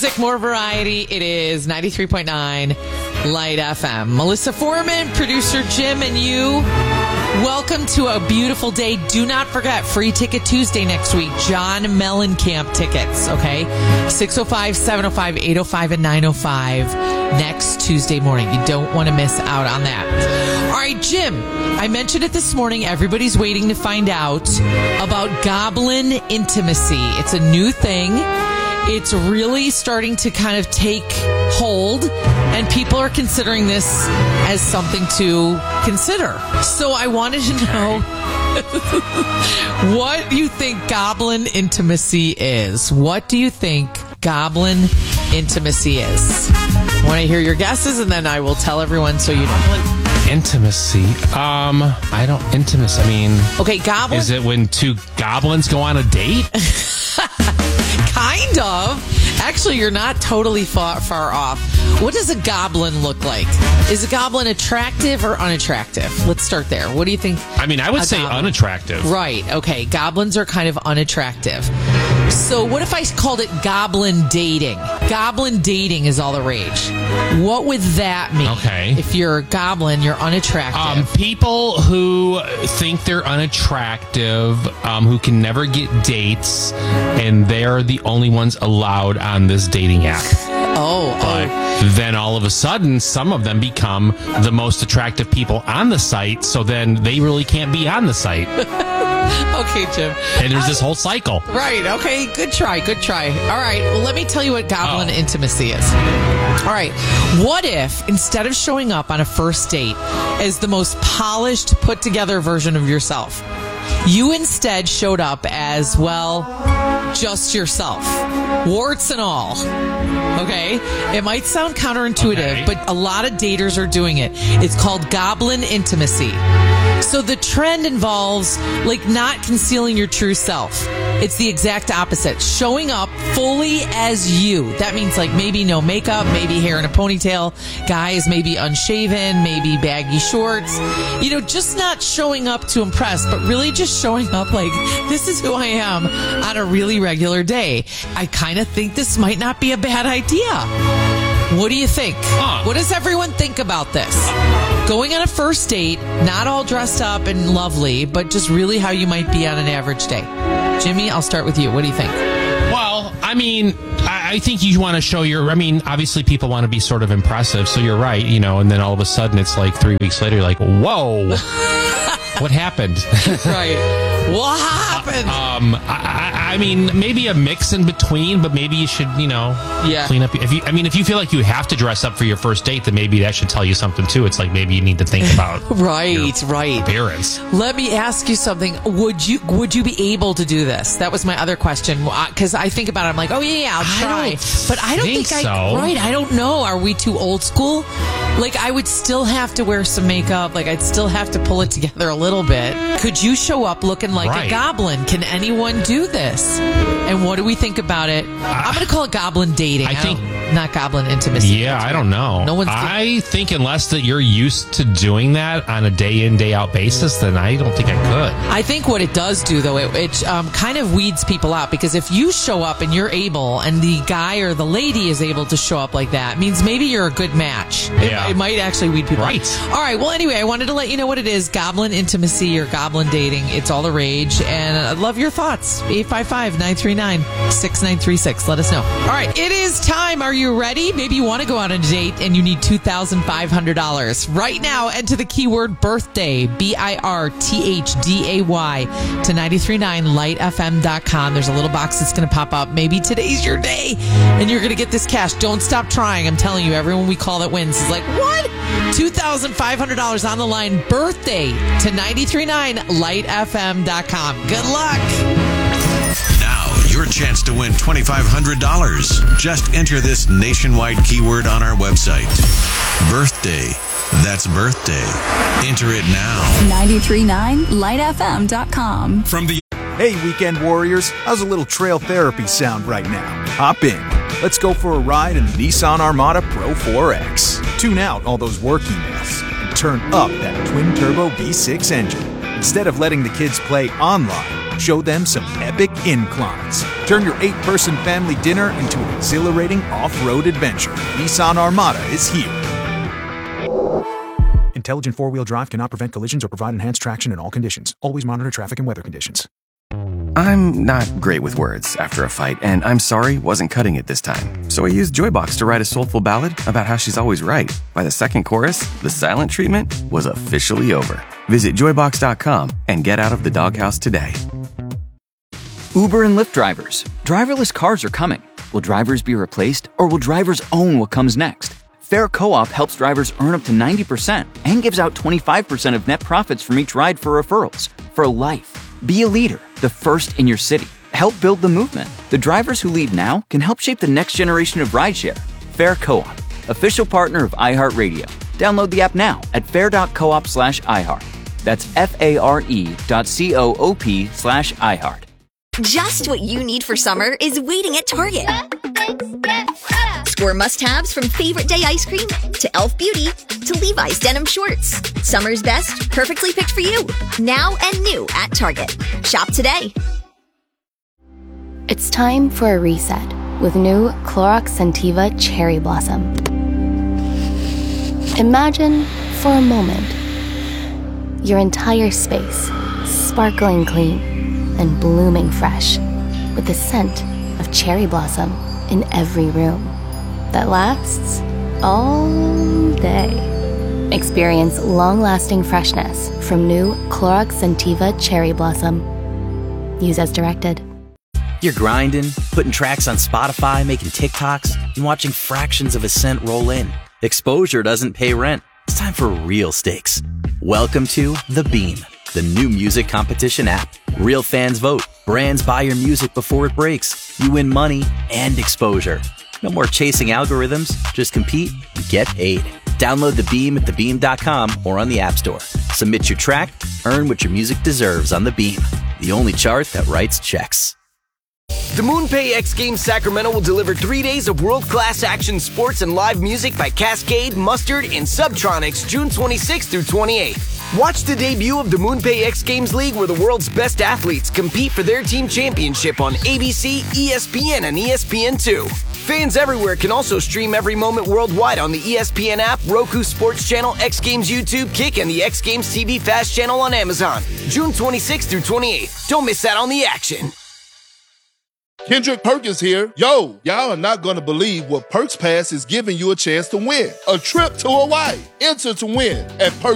More variety. It is 93.9 Light FM. Melissa Foreman, producer Jim, and you. Welcome to a beautiful day. Do not forget, Free Ticket Tuesday next week. John Mellencamp tickets, okay? 605, 705, 805, and 905 next Tuesday morning. You don't want to miss out on that. All right, Jim, I mentioned it this morning. Everybody's waiting to find out about Goblin Intimacy. It's a new thing. It's really starting to kind of take hold, and people are considering this as something to consider. So I wanted to know what you think Goblin Intimacy is. What do you think Goblin Intimacy is? I want to hear your guesses, and then I will tell everyone so you know. Intimacy. Intimacy. I mean, okay, Goblin. Is it when two goblins go on a date? Kind of. Actually, you're not totally far off. What does a goblin look like? Is a goblin attractive or unattractive? Let's start there. What do you think? I mean, I would say unattractive. Right. Okay. Goblins are kind of unattractive. So what if I called it goblin dating? Goblin dating is all the rage. What would that mean? Okay. If you're a goblin, you're unattractive. People who think they're unattractive, who can never get dates, and they're the only ones allowed on this dating app. But then all of a sudden, some of them become the most attractive people on the site, so then they really can't be on the site. Okay, Jim. And there's this whole cycle. Right. Okay. Good try. Good try. All right. Well, let me tell you what Goblin Intimacy is. All right. What if, instead of showing up on a first date as the most polished, put together version of yourself, you instead showed up as, well, just yourself, warts and all. Okay? It might sound counterintuitive, but a lot of daters are doing it. It's called Goblin Intimacy. So the trend involves, like, not concealing your true self. It's the exact opposite. Showing up fully as you. That means, like, maybe no makeup, maybe hair in a ponytail, guys maybe unshaven, maybe baggy shorts. You know, just not showing up to impress, but really just showing up like, this is who I am on a really regular day. I kind of think this might not be a bad idea. What do you think? What does everyone think about this? Going on a first date, not all dressed up and lovely, but just really how you might be on an average day. Jimmy, I'll start with you. What do you think? Well, I mean, I think you want to show obviously people want to be sort of impressive, so you're right, and then all of a sudden it's like 3 weeks later, you're like, whoa, what happened? Right. What happened? I mean, maybe a mix in between, but maybe you should, clean up. If you feel like you have to dress up for your first date, then maybe that should tell you something too. It's like maybe you need to think about right. appearance. Let me ask you something. Would you be able to do this? That was my other question. Because I think about it, I'm like, I'll try. But I don't think so. I don't know. Are we too old school? Like, I would still have to wear some makeup. Like, I'd still have to pull it together a little bit. Could you show up looking like a goblin? Can anyone do this? And what do we think about it? I'm going to call it goblin dating. I think not goblin intimacy. Yeah, I don't know. I think unless that you're used to doing that on a day in, day out basis, then I don't think I could. I think what it does do, though, it kind of weeds people out, because if you show up and you're able, and the guy or the lady is able to show up like that, means maybe you're a good match. It might actually weed people out. All right. Well, anyway, I wanted to let you know what it is. Goblin intimacy or goblin dating. It's all the rage. And I'd love your thoughts. 855-939-6936. Let us know. All right. It is time. Are you ready? Maybe you want to go on a date and you need $2,500. Right now, enter the keyword birthday, BIRTHDAY, to 939lightfm.com. There's a little box that's going to pop up. Maybe today's your day and you're going to get this cash. Don't stop trying. I'm telling you, everyone we call that wins is like, what? $2,500 on the line. Birthday to 939lightfm.com. Good luck. Now, your chance to win $2,500. Just enter this nationwide keyword on our website. Birthday. That's birthday. Enter it now. 939lightfm.com. Hey, weekend warriors. How's a little trail therapy sound right now? Hop in. Let's go for a ride in the Nissan Armada Pro 4X. Tune out all those work emails and turn up that twin-turbo V6 engine. Instead of letting the kids play online, Show them some epic inclines. Turn your 8-person family dinner into an exhilarating off-road adventure. Nissan Armada is here. Intelligent four-wheel drive cannot prevent collisions or provide enhanced traction in all conditions. Always monitor traffic and weather conditions. I'm not great with words after a fight, and I'm sorry wasn't cutting it this time. So I used Joybox to write a soulful ballad about how she's always right. By the second chorus, the silent treatment was officially over. Visit joybox.com and get out of the doghouse today. Uber and Lyft drivers. Driverless cars are coming. Will drivers be replaced, or will drivers own what comes next? Fair Co-op helps drivers earn up to 90% and gives out 25% of net profits from each ride for referrals. For life. Be a leader, the first in your city. Help build the movement. The drivers who lead now can help shape the next generation of rideshare. Fair Co-op, official partner of iHeartRadio. Download the app now at fair.coop/iHeart. That's FARE.coop/iHeart. Just what you need for summer is waiting at Target. Score must-haves from Favorite Day ice cream to Elf Beauty to Levi's denim shorts. Summer's best, perfectly picked for you. Now and new at Target. Shop today. It's time for a reset with new Clorox Scentiva Cherry Blossom. Imagine, for a moment, your entire space sparkling clean and blooming fresh with the scent of cherry blossom in every room that lasts all day. Experience long-lasting freshness from new Clorox Scentiva Cherry Blossom. Use as directed. You're grinding, putting tracks on Spotify, making TikToks, and watching fractions of a cent roll in. Exposure doesn't pay rent. It's time for real stakes. Welcome to The Beam, the new music competition app. Real fans vote. Brands buy your music before it breaks. You win money and exposure. No more chasing algorithms. Just compete and get paid. Download The Beam at thebeam.com or on the App Store. Submit your track, earn what your music deserves on The Beam, the only chart that writes checks. The MoonPay X Games Sacramento will deliver 3 days of world-class action sports and live music by Cascade, Mustard, and Subtronics June 26th through 28th. Watch the debut of the MoonPay X Games League, where the world's best athletes compete for their team championship on ABC, ESPN, and ESPN2. Fans everywhere can also stream every moment worldwide on the ESPN app, Roku Sports Channel, X Games YouTube, Kick, and the X Games TV Fast Channel on Amazon. June 26th through 28th. Don't miss out on the action. Kendrick Perkins here. Yo, y'all are not going to believe what Perks Pass is giving you a chance to win. A trip to Hawaii. Enter to win at Perks.